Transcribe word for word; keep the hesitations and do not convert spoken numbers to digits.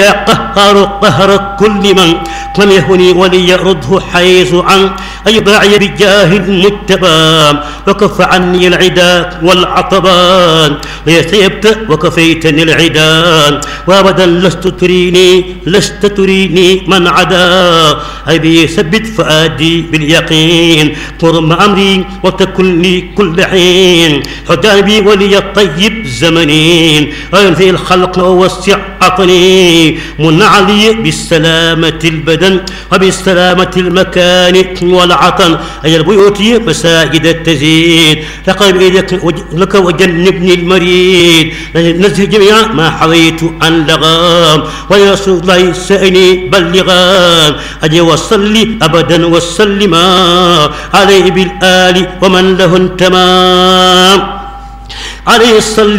قهر قهر كل من لم يهني وليرده حيث عن أي ضاعي بجاه المجتبى وكف عني العدا والعطبان ليسيبت وكفيتني العدا وابدا لست تريني لست تريني من عدا أبي ثبت فؤادي باليقين ترم أمري وتكن لي كل حين حجابي ولي الطيب زمنين وينفي الخلق ووسع عطني من علي بالسلامة البدن وبالسلامة المكان والعطن أي البيوت مساجد التزيد لقد إيدك لك وجنبني المريد نزه جميع ما حويت عن لغام ويا رسول الله سأني بلغام أجي وصلي أبدا وسلما عليه بالآل ومن له انتمام عليه الصلي